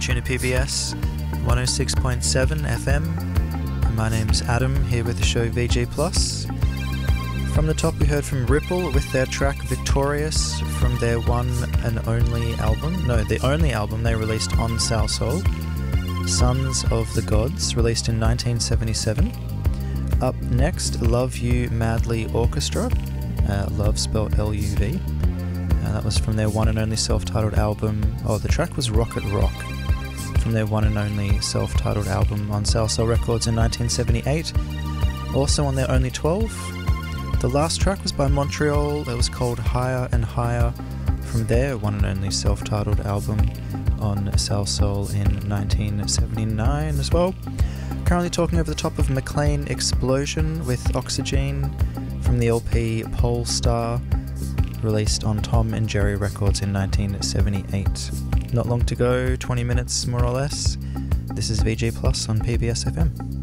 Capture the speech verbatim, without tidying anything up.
tuned to P B S one oh six point seven F M. And my name's Adam, here with the show V G Plus. From the top, we heard from Ripple with their track Victorious from their one and only album. No, the only album they released on Salsoul, Sons of the Gods, released in nineteen seventy-seven. Up next, Love You Madly Orchestra, uh, love spelled L U V. Uh, that was from their one and only self-titled album. Oh, the track was Rocket Rock, from their one and only self-titled album on Salsoul Records in nineteen seventy-eight. Also on their only twelve. The last track was by Montreal. It was called Higher and Higher, from their one and only self-titled album on Salsoul in nineteen seventy-nine as well. Currently talking over the top of McLean Explosion with Oxygen from the L P Polestar, released on Tom and Jerry Records in nineteen seventy-eight. Not long to go, twenty minutes more or less. This is V G Plus on P B S F M.